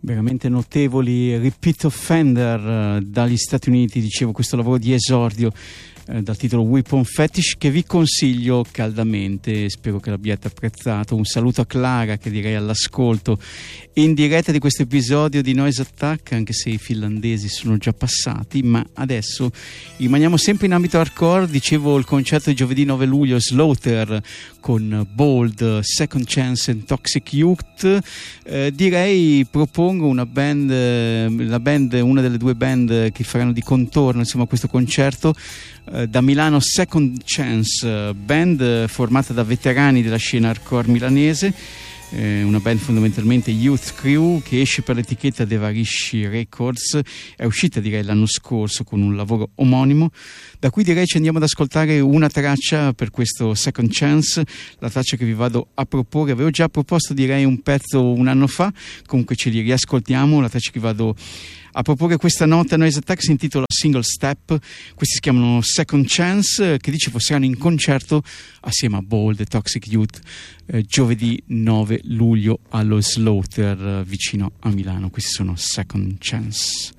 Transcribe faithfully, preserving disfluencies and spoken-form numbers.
veramente notevoli repeat offender uh, dagli Stati Uniti, dicevo, questo lavoro di esordio uh, dal titolo Weapon Fetish, che vi consiglio caldamente, spero che l'abbiate apprezzato. Un saluto a Clara, che direi all'ascolto in diretta di questo episodio di Noise Attack, anche se i finlandesi sono già passati, ma adesso rimaniamo sempre in ambito hardcore. Dicevo, il concerto di giovedì nove luglio, Slaughter con Bold, Second Chance and Toxic Youth. Eh, direi propongo una band, eh, la band, una delle due band che faranno di contorno insomma a questo concerto. Eh, da Milano, Second Chance, band eh, formata da veterani della scena hardcore milanese. Eh, una band fondamentalmente youth crew che esce per l'etichetta Devarishi Records, è uscita direi l'anno scorso con un lavoro omonimo, da cui direi ci andiamo ad ascoltare una traccia per questo Second Chance, la traccia che vi vado a proporre. Avevo già proposto direi un pezzo un anno fa, comunque ce li riascoltiamo. La traccia che vado a proporre questa notte a Noise Attack si intitola Single Step. Questi si chiamano Second Chance, che dicevo saranno in concerto assieme a Bold e Toxic Youth eh, giovedì nove luglio allo Slaughter eh, vicino a Milano. Questi sono Second Chance.